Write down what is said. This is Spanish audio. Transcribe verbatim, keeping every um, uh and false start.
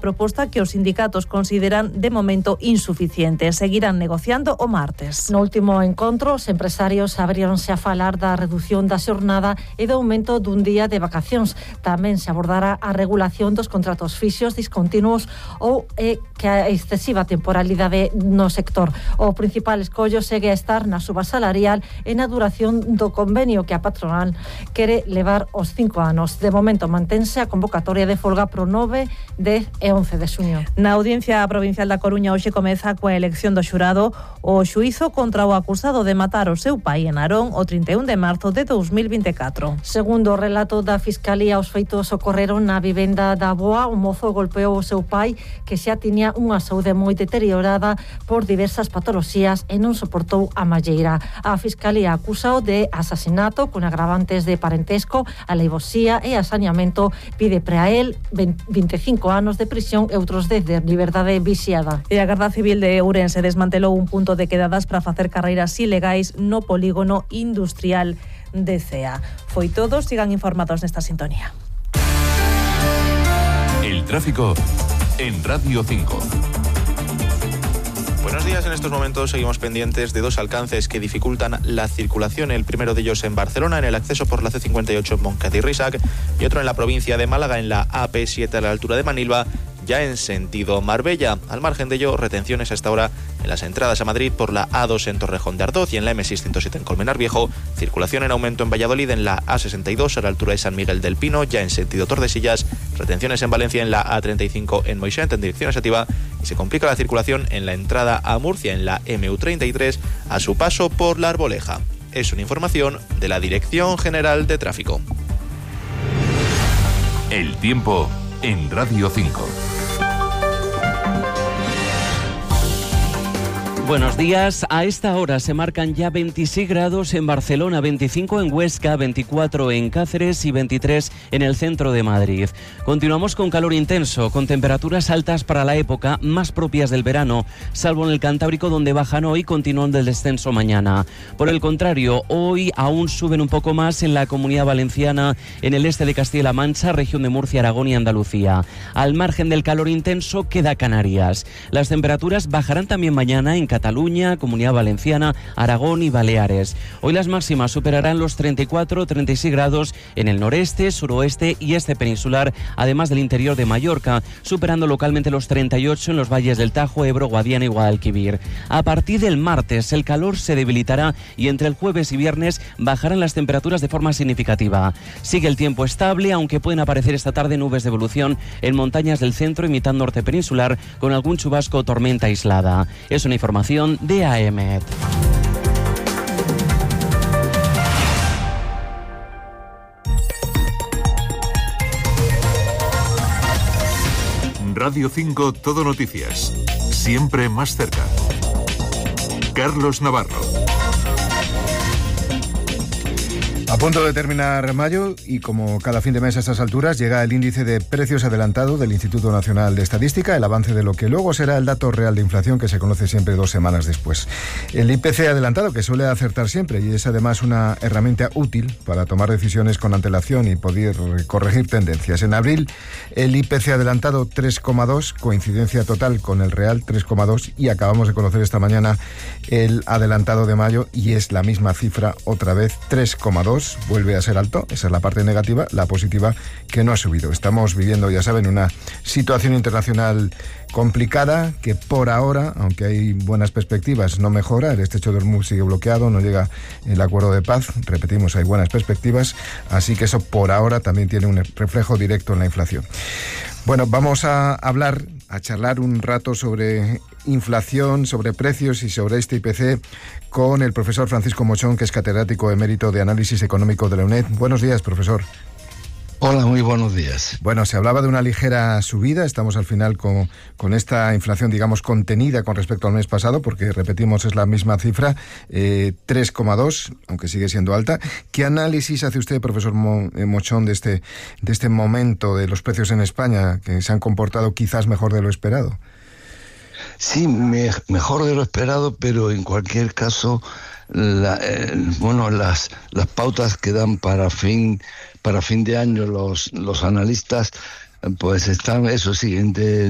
proposta que os sindicatos consideran de momento insuficiente. Seguirán negociando o martes. No último encontro, os empresarios abríronse a falar da reducción da xornada e do aumento dun día de vacacións. Tamén se abordará a regulación dos contratos fixos discontinuos ou eh, que a excesiva temporalidade no sector. O principal escollo segue a estar na suba salarial e na duración do convenio que a patronal quere levar os cinco anos. De momento mantense a convocatoria de folga pro nove, dez e once de xuño. Na Audiencia Provincial da Coruña hoxe comeza coa elección do xurado o xuízo contra o acusado de matar o seu pai en Narón o trinta e un de marzo de dos mil vinte e catro. Segundo o relato da Fiscalía, os feitos ocorreron na vivenda da avoa. O mozo golpeou o seu pai, que xa tiña unha saúde moi deteriorada por diversas patoloxías e non soportou a malleira. A Fiscalía acusao de asasinato con agravantes de parentesco, aleivosía e asañamento. Pide para él vinte e cinco anos de prisión e outros dez de liberdade vixiada. E a Garda Civil de Ourense desmantelou un punto de quedadas para facer carreiras ilegais no polígono industrial de Cea. Foi todo, sigan informados nesta sintonía. El tráfico en Radio cinco. Buenos días, en estos momentos seguimos pendientes de dos alcances que dificultan la circulación. El primero de ellos en Barcelona, en el acceso por la C cincuenta y ocho en Montcada-y-Reixac, y otro en la provincia de Málaga, en la A P siete a la altura de Manilva, ya en sentido Marbella. Al margen de ello, retenciones hasta ahora en las entradas a Madrid por la A dos en Torrejón de Ardoz y en la M seiscientos siete en Colmenar Viejo. Circulación en aumento en Valladolid en la A sesenta y dos a la altura de San Miguel del Pino, ya en sentido Tordesillas. Retenciones en Valencia en la A treinta y cinco en Moixent en dirección Sativa. Y se complica la circulación en la entrada a Murcia en la M U treinta y tres a su paso por La Arboleja. Es una información de la Dirección General de Tráfico. El tiempo en Radio cinco. Buenos días. A esta hora se marcan ya veintiséis grados en Barcelona, veinticinco en Huesca, veinticuatro en Cáceres y veintitrés en el centro de Madrid. Continuamos con calor intenso, con temperaturas altas para la época, más propias del verano, salvo en el Cantábrico, donde bajan hoy y continúan del descenso mañana. Por el contrario, hoy aún suben un poco más en la Comunidad Valenciana, en el este de Castilla-La Mancha, región de Murcia, Aragón y Andalucía. Al margen del calor intenso queda Canarias. Las temperaturas bajarán también mañana en Cataluña, Comunidad Valenciana, Aragón y Baleares. Hoy las máximas superarán los treinta y cuatro a treinta y seis grados en el noreste, suroeste y este peninsular, además del interior de Mallorca, superando localmente los treinta y ocho en los valles del Tajo, Ebro, Guadiana y Guadalquivir. A partir del martes el calor se debilitará y entre el jueves y viernes bajarán las temperaturas de forma significativa. Sigue el tiempo estable, aunque pueden aparecer esta tarde nubes de evolución en montañas del centro y mitad norte peninsular, con algún chubasco o tormenta aislada. Es una información de A E M E T. Radio cinco, Todo Noticias. Siempre más cerca. Carlos Navarro. A punto de terminar mayo y como cada fin de mes a estas alturas llega el índice de precios adelantado del Instituto Nacional de Estadística, el avance de lo que luego será el dato real de inflación que se conoce siempre dos semanas después. El I P C adelantado, que suele acertar siempre y es además una herramienta útil para tomar decisiones con antelación y poder corregir tendencias. En abril el I P C adelantado tres coma dos, coincidencia total con el real tres coma dos, y acabamos de conocer esta mañana el adelantado de mayo y es la misma cifra otra vez, tres coma dos. Vuelve a ser alto, esa es la parte negativa, la positiva que no ha subido. Estamos viviendo, ya saben, una situación internacional complicada que por ahora, aunque hay buenas perspectivas, no mejora. El estrecho de Hormuz sigue bloqueado, no llega el acuerdo de paz. Repetimos, hay buenas perspectivas, así que eso por ahora también tiene un reflejo directo en la inflación. Bueno, vamos a hablar, a charlar un rato sobre inflación, sobre precios y sobre este I P C con el profesor Francisco Mochón, que es catedrático emérito de Análisis Económico de la UNED. Buenos días, profesor. Hola, muy buenos días. Bueno, se hablaba de una ligera subida, estamos al final con, con esta inflación, digamos, contenida con respecto al mes pasado, porque, repetimos, es la misma cifra, eh, tres coma dos, aunque sigue siendo alta. ¿Qué análisis hace usted, profesor Mo, eh, Mochón, de este, de este momento de los precios en España, que se han comportado quizás mejor de lo esperado? Sí, me, mejor de lo esperado, pero en cualquier caso, la, eh, bueno, las, las pautas que dan para fin para fin de año los, los analistas, pues están, eso sí, de,